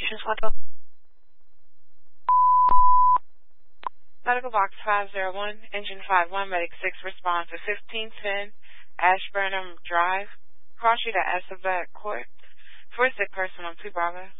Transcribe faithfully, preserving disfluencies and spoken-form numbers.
Solutions, what the? Medical Box five zero one, Engine five one, Medic six responds to fifteen ten Ashburnham Drive, cross street at Essevet Court, for a sick person on two Bravo.